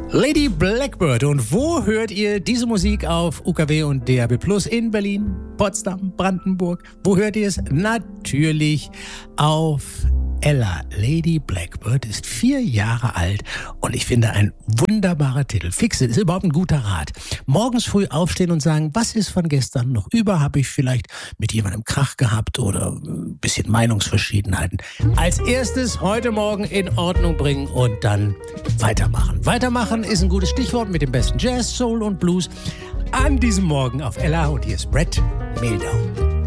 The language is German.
Lady Blackbird. Und wo hört ihr diese Musik auf UKW und DAB Plus in Berlin, Potsdam, Brandenburg? Wo hört ihr es? Natürlich auf Ella. Lady Blackbird ist 4 Jahre alt und ich finde ein wunderbarer Titel. Fix It ist überhaupt ein guter Rat. Morgens früh aufstehen und sagen, was ist von gestern noch über? Habe ich vielleicht mit jemandem Krach gehabt oder ein bisschen Meinungsverschiedenheiten? Als erstes heute Morgen in Ordnung bringen und dann weitermachen. Weitermachen ist ein gutes Stichwort mit dem besten Jazz, Soul und Blues an diesem Morgen auf Ella. Und hier ist Brett Meldau.